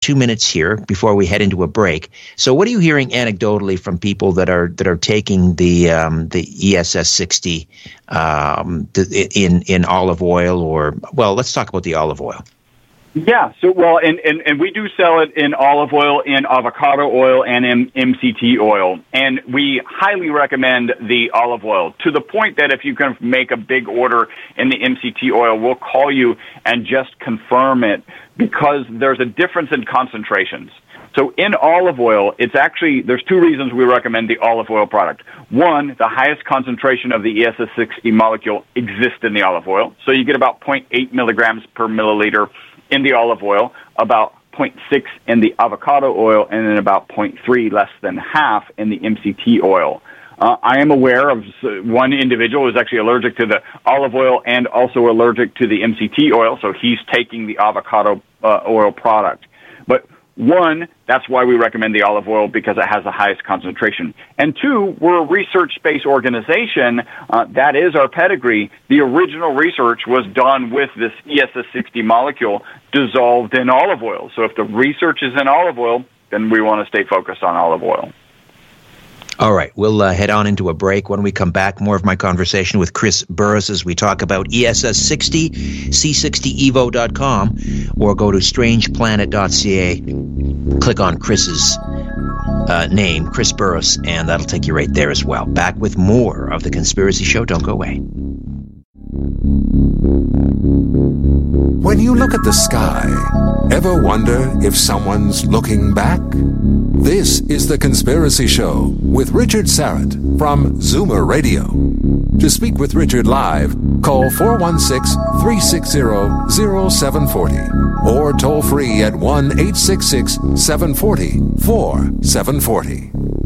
2 minutes here before we head into a break. So, what are you hearing anecdotally from people that are taking the ESS 60 in olive oil, or let's talk about the olive oil. Yeah, so and we do sell it in olive oil, in avocado oil, and in MCT oil, and we highly recommend the olive oil, to the point that if you can make a big order in the MCT oil, we'll call you and just confirm it, because there's a difference in concentrations. So in olive oil, there's two reasons we recommend the olive oil product. One, the highest concentration of the ESS 60 molecule exists in the olive oil, so you get about 0.8 milligrams per milliliter in the olive oil, about 0.6 in the avocado oil, and then about 0.3, less than half, in the MCT oil. I am aware of one individual who's actually allergic to the olive oil and also allergic to the MCT oil, so he's taking the avocado oil product. But one, that's why we recommend the olive oil, because it has the highest concentration. And two, we're a research-based organization. That is our pedigree. The original research was done with this ESS 60 molecule dissolved in olive oil. So if the research is in olive oil, then we want to stay focused on olive oil. All right, we'll head on into a break. When we come back, more of my conversation with Chris Burres as we talk about ESS 60, c60evo.com, or go to strangeplanet.ca, click on Chris's name, Chris Burres, and that'll take you right there as well. Back with more of The Conspiracy Show. Don't go away. When you look at the sky, ever wonder if someone's looking back? This is The Conspiracy Show with Richard Syrett from Zoomer Radio. To speak with Richard live, call 416-360-0740 or toll free at 1-866-740-4740.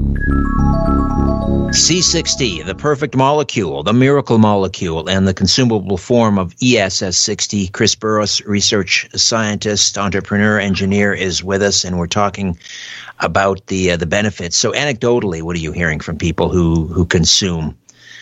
C60, the perfect molecule, the miracle molecule, and the consumable form of ESS 60. Chris Burres, research scientist, entrepreneur, engineer, is with us, and we're talking about the benefits. So anecdotally, what are you hearing from people who consume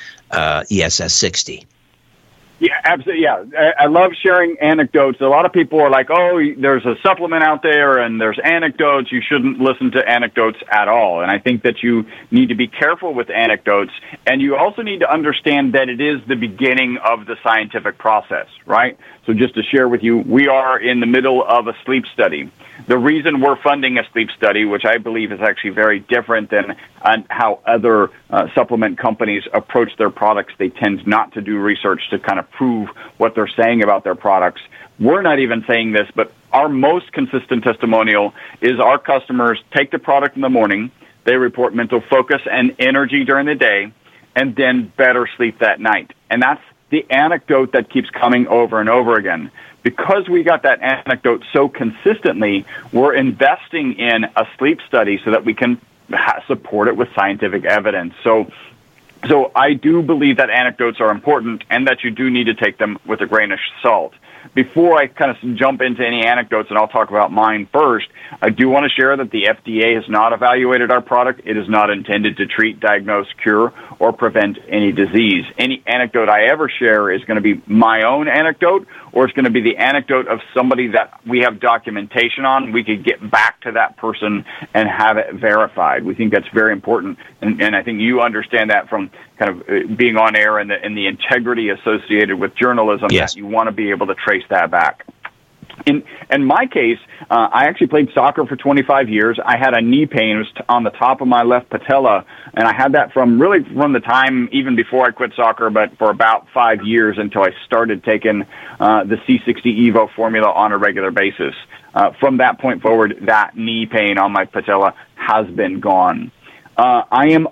ESS 60? Yeah, absolutely. Yeah, I love sharing anecdotes. A lot of people are like, "Oh, there's a supplement out there, and there's anecdotes. You shouldn't listen to anecdotes at all." And I think that you need to be careful with anecdotes, and you also need to understand that it is the beginning of the scientific process, right? So just to share with you, we are in the middle of a sleep study. The reason we're funding a sleep study, which I believe is actually very different than how other supplement companies approach their products, they tend not to do research to kind of prove what they're saying about their products. We're not even saying this, but our most consistent testimonial is our customers take the product in the morning, they report mental focus and energy during the day, and then better sleep that night. And that's the anecdote that keeps coming over and over again. Because we got that anecdote so consistently, we're investing in a sleep study so that we can support it with scientific evidence. So I do believe that anecdotes are important and that you do need to take them with a grain of salt. Before I kind of jump into any anecdotes, and I'll talk about mine first, I do want to share that the FDA has not evaluated our product. It is not intended to treat, diagnose, cure, or prevent any disease. Any anecdote I ever share is going to be my own anecdote, or it's going to be the anecdote of somebody that we have documentation on. We could get back to that person and have it verified. We think that's very important, and I think you understand that from kind of being on air and the integrity associated with journalism. Yes. That you want to be able to trace that back. In my case, I actually played soccer for 25 years. I had a knee pain. It was on the top of my left patella, and I had that from the time even before I quit soccer, but for about 5 years until I started taking the C60 Evo formula on a regular basis. From that point forward, that knee pain on my patella has been gone. I am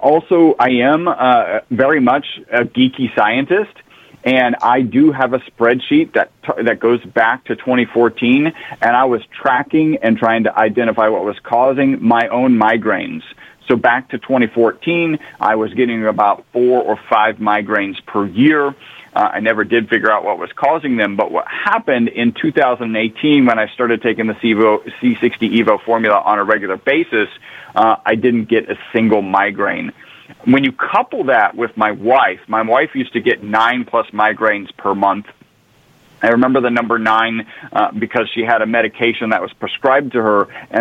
very much a geeky scientist, and I do have a spreadsheet that goes back to 2014, and I was tracking and trying to identify what was causing my own migraines. So back to 2014, I was getting about 4 or 5 migraines per year. I never did figure out what was causing them, but what happened in 2018 when I started taking the C60 Evo formula on a regular basis, I didn't get a single migraine. When you couple that with my wife used to get 9+ migraines per month. I remember the number 9 because she had a medication that was prescribed to her,